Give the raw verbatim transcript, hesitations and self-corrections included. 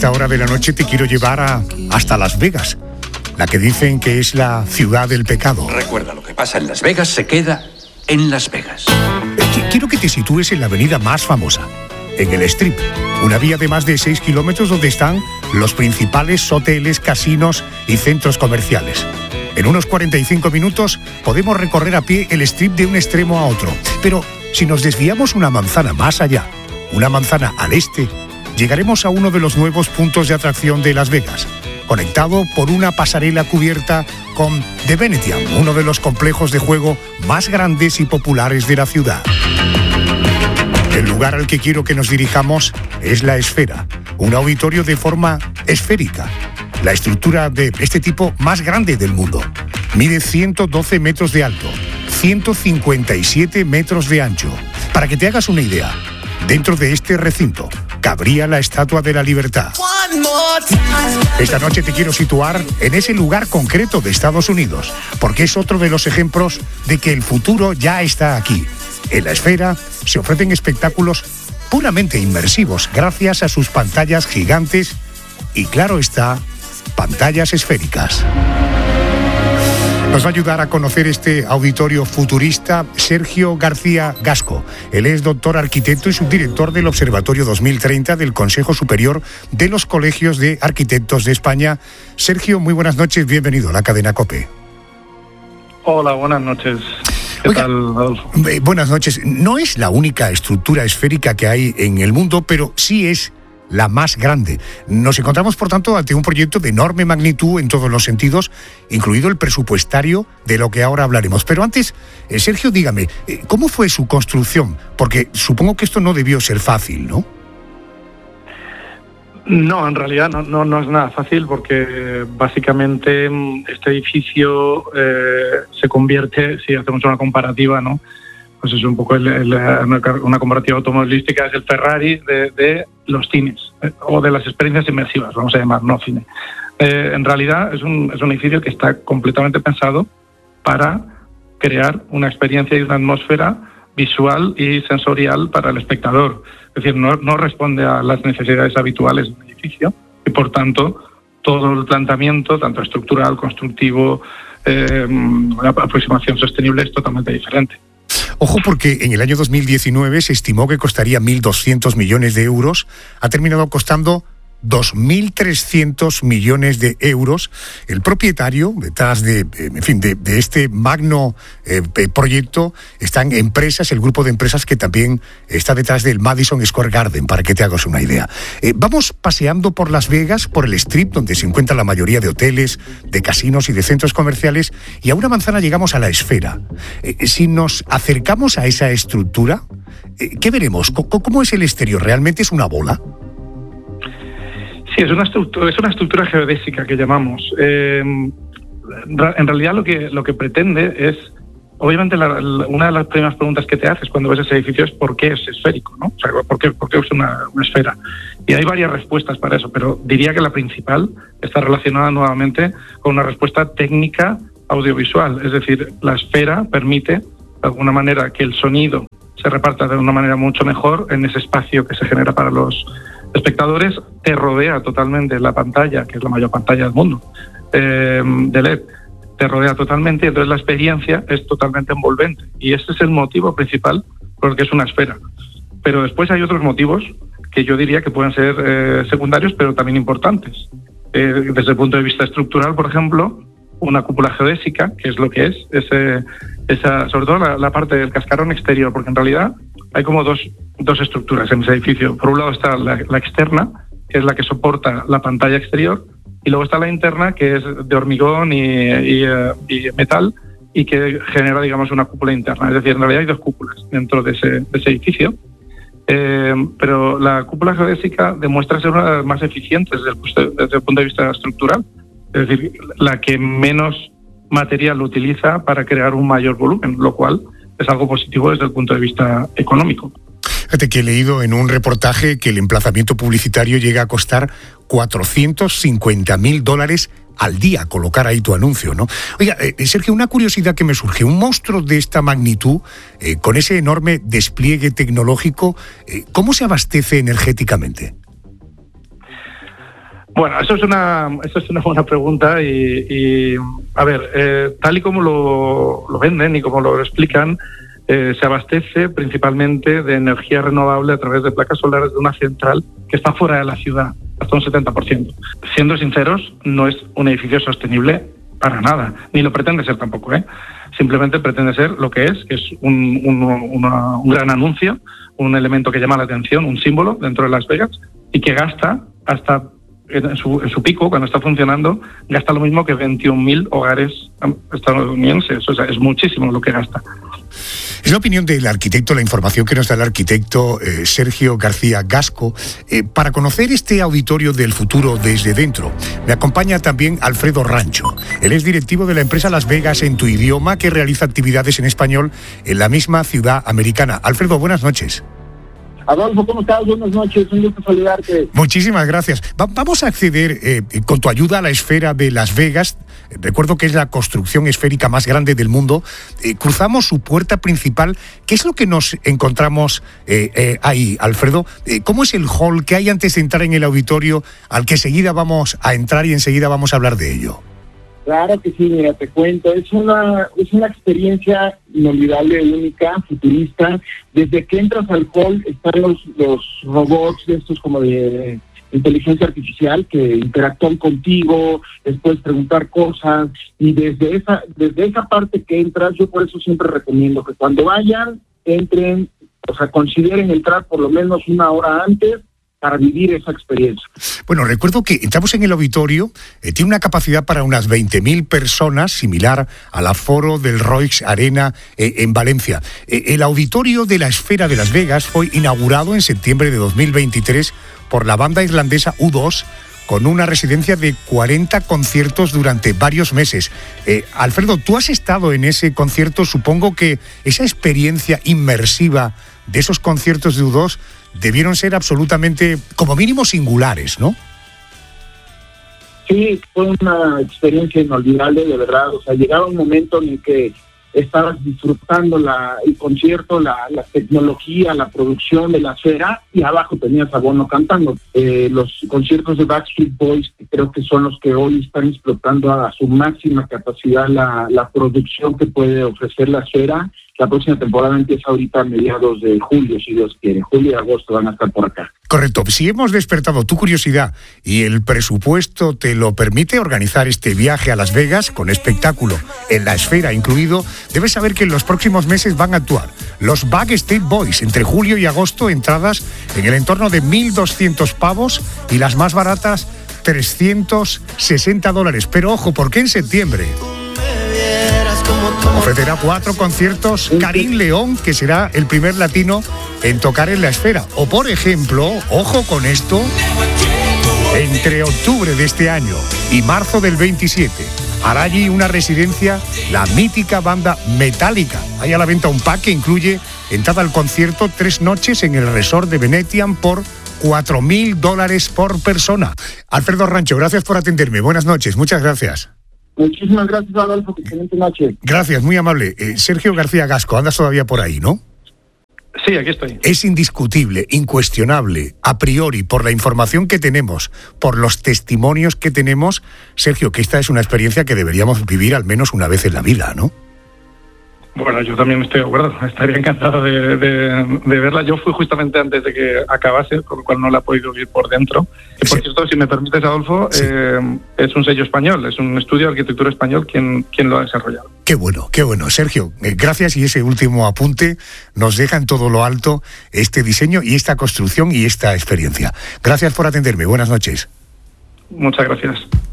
esta hora de la noche te quiero llevar a, hasta Las Vegas, la que dicen que es la ciudad del pecado. Recuerda, lo que pasa en Las Vegas se queda en Las Vegas. Quiero que te sitúes en la avenida más famosa, en el Strip, una vía de más de seis kilómetros donde están los principales hoteles, casinos y centros comerciales. En unos cuarenta y cinco minutos podemos recorrer a pie el Strip de un extremo a otro. Pero si nos desviamos una manzana más allá, una manzana al este, llegaremos a uno de los nuevos puntos de atracción de Las Vegas, conectado por una pasarela cubierta con The Venetian, uno de los complejos de juego más grandes y populares de la ciudad. El lugar al que quiero que nos dirijamos es la Esfera, un auditorio de forma esférica, la estructura de este tipo más grande del mundo. Mide ciento doce metros de alto, ciento cincuenta y siete metros de ancho. Para que te hagas una idea, dentro de este recinto cabría la Estatua de la Libertad. Esta noche te quiero situar en ese lugar concreto de Estados Unidos, porque es otro de los ejemplos de que el futuro ya está aquí. En la Esfera se ofrecen espectáculos puramente inmersivos gracias a sus pantallas gigantes y, claro está, pantallas esféricas. Nos va a ayudar a conocer este auditorio futurista Sergio García Gasco. Él es doctor arquitecto y subdirector del Observatorio dos mil treinta del Consejo Superior de los Colegios de Arquitectos de España. Sergio, muy buenas noches, bienvenido a la cadena COPE. Hola, buenas noches. ¿Qué Oiga, tal, Adolfo? Eh, buenas noches. No es la única estructura esférica que hay en el mundo, pero sí es la más grande. Nos encontramos, por tanto, ante un proyecto de enorme magnitud en todos los sentidos, incluido el presupuestario, de lo que ahora hablaremos. Pero antes, eh, Sergio, dígame, eh, ¿cómo fue su construcción? Porque supongo que esto no debió ser fácil, ¿no? No, en realidad no, no, no es nada fácil porque básicamente este edificio eh, se convierte, si hacemos una comparativa, ¿no? Pues es un poco el, el, una comparativa automovilística, es el Ferrari de, de los cines eh, o de las experiencias inmersivas, vamos a llamar, no cine. Eh, en realidad es un, es un edificio que está completamente pensado para crear una experiencia y una atmósfera visual y sensorial para el espectador. Es decir, no, no responde a las necesidades habituales del edificio y, por tanto, todo el planteamiento, tanto estructural, constructivo, eh, la aproximación sostenible, es totalmente diferente. Ojo, porque en el año dos mil diecinueve se estimó que costaría mil doscientos millones de euros. Ha terminado costando dos mil trescientos millones de euros. El propietario, detrás de, en fin, de, de este magno eh, proyecto, están empresas, el grupo de empresas que también está detrás del Madison Square Garden, para que te hagas una idea. Eh, vamos paseando por Las Vegas, por el Strip, donde se encuentra la mayoría de hoteles, de casinos y de centros comerciales, y a una manzana llegamos a la Esfera. Eh, si nos acercamos a esa estructura, eh, ¿qué veremos? ¿Cómo, ¿Cómo es el exterior? ¿Realmente es una bola? Sí, es una estructura, es una estructura geodésica que llamamos. Eh, en realidad lo que lo que pretende es, obviamente la, la, una de las primeras preguntas que te haces cuando ves ese edificio es ¿por qué es esférico? ¿No? O sea, ¿por qué, por qué es una, una esfera? Y hay varias respuestas para eso, pero diría que la principal está relacionada nuevamente con una respuesta técnica audiovisual. Es decir, la esfera permite, de alguna manera, que el sonido se reparta de una manera mucho mejor en ese espacio que se genera para los espectadores. Te rodea totalmente la pantalla, que es la mayor pantalla del mundo, eh, de L E D, te rodea totalmente, y entonces la experiencia es totalmente envolvente, y ese es el motivo principal por el que es una esfera. Pero después hay otros motivos que yo diría que pueden ser eh, secundarios, pero también importantes. Eh, desde el punto de vista estructural, por ejemplo, una cúpula geodésica, que es lo que es, ese, esa, sobre todo la, la parte del cascarón exterior, porque en realidad hay como dos, dos estructuras en ese edificio. Por un lado está la, la externa, que es la que soporta la pantalla exterior, y luego está la interna, que es de hormigón y, y, y metal, y que genera, digamos, una cúpula interna. Es decir, en realidad hay dos cúpulas dentro de ese, de ese edificio, eh, pero la cúpula geodésica demuestra ser una de las más eficientes desde el, desde el punto de vista estructural. Es decir, la que menos material utiliza para crear un mayor volumen, lo cual es algo positivo desde el punto de vista económico. Fíjate que he leído en un reportaje que el emplazamiento publicitario llega a costar cuatrocientos cincuenta mil dólares al día colocar ahí tu anuncio, ¿no? Oiga, eh, Sergio, una curiosidad que me surge. Un monstruo de esta magnitud, eh, con ese enorme despliegue tecnológico, eh, ¿cómo se abastece energéticamente? Bueno, eso es una, eso es una buena pregunta y, y a ver, eh, tal y como lo, lo venden y como lo explican, eh, se abastece principalmente de energía renovable a través de placas solares de una central que está fuera de la ciudad, hasta un setenta por ciento. Siendo sinceros, no es un edificio sostenible para nada, ni lo pretende ser tampoco, ¿eh? Simplemente pretende ser lo que es, que es un, un, una, un gran anuncio, un elemento que llama la atención, un símbolo dentro de Las Vegas y que gasta hasta... En su, en su pico, cuando está funcionando, gasta lo mismo que veintiún mil hogares estadounidenses. O sea, es muchísimo lo que gasta. Es la opinión del arquitecto, la información que nos da el arquitecto eh, Sergio García Gasco. Eh, para conocer este auditorio del futuro desde dentro, me acompaña también Alfredo Rancho. Él es directivo de la empresa Las Vegas en tu idioma, que realiza actividades en español en la misma ciudad americana. Alfredo, buenas noches. Adolfo, ¿cómo estás? Buenas noches, un gusto saludarte. Muchísimas gracias. Va- vamos a acceder eh, con tu ayuda a la esfera de Las Vegas. Recuerdo que es la construcción esférica más grande del mundo. Eh, cruzamos su puerta principal. ¿Qué es lo que nos encontramos eh, eh, ahí, Alfredo? Eh, ¿Cómo es el hall que hay antes de entrar en el auditorio al que enseguida vamos a entrar y enseguida vamos a hablar de ello? Claro que sí, mira, te cuento. Es una es una experiencia inolvidable, única, futurista. Desde que entras al hall están los, los robots de estos como de inteligencia artificial que interactúan contigo, les puedes preguntar cosas y desde esa desde esa parte que entras, yo por eso siempre recomiendo que cuando vayan, entren, o sea, consideren entrar por lo menos una hora antes para vivir esa experiencia. Bueno, recuerdo que entramos en el auditorio, eh, tiene una capacidad para unas veinte mil personas, similar al aforo del Royx Arena eh, en Valencia. Eh, el auditorio de la Esfera de Las Vegas fue inaugurado en septiembre de dos mil veintitrés por la banda irlandesa U dos, con una residencia de cuarenta conciertos durante varios meses. Eh, Alfredo, tú has estado en ese concierto, supongo que esa experiencia inmersiva de esos conciertos de U dos debieron ser absolutamente, como mínimo, singulares, ¿no? Sí, fue una experiencia inolvidable, de verdad. O sea, llegaba un momento en el que estabas disfrutando la, el concierto, la, la tecnología, la producción de la esfera, y abajo tenías a Bono cantando. Eh, los conciertos de Backstreet Boys, que creo que son los que hoy están explotando a su máxima capacidad la, la producción que puede ofrecer la esfera. La próxima temporada empieza ahorita a mediados de julio, si Dios quiere. Julio y agosto van a estar por acá. Correcto. Si hemos despertado tu curiosidad y el presupuesto te lo permite organizar este viaje a Las Vegas con espectáculo en la esfera incluido, debes saber que en los próximos meses van a actuar los Backstreet Boys. Entre julio y agosto, entradas en el entorno de mil doscientos pavos y las más baratas trescientos sesenta dólares. Pero ojo, ¿por qué en septiembre? Ofrecerá cuatro conciertos Karim León, que será el primer latino en tocar en la esfera. O, por ejemplo, ojo con esto, entre octubre de este año y marzo del veintisiete, hará allí una residencia la mítica banda Metallica. Hay a la venta un pack que incluye entrada al concierto, tres noches en el resort de Venetian por cuatro mil dólares por persona. Alfredo Rancho, gracias por atenderme. Buenas noches, muchas gracias. Muchísimas gracias, Adolfo. Excelente noche. Gracias, muy amable. Eh, Sergio García Gasco, andas todavía por ahí, ¿no? Sí, aquí estoy. Es indiscutible, incuestionable, a priori, por la información que tenemos, por los testimonios que tenemos, Sergio, que esta es una experiencia que deberíamos vivir al menos una vez en la vida, ¿no? Bueno, yo también estoy de acuerdo. Estaría encantado de, de, de verla. Yo fui justamente antes de que acabase, con lo cual no la he podido ver por dentro. Y por Sí. cierto, si me permites, Adolfo, Sí. eh, es un sello español, es un estudio de arquitectura español quien, quien lo ha desarrollado. Qué bueno, qué bueno. Sergio, eh, gracias, y ese último apunte nos deja en todo lo alto este diseño y esta construcción y esta experiencia. Gracias por atenderme. Buenas noches. Muchas gracias.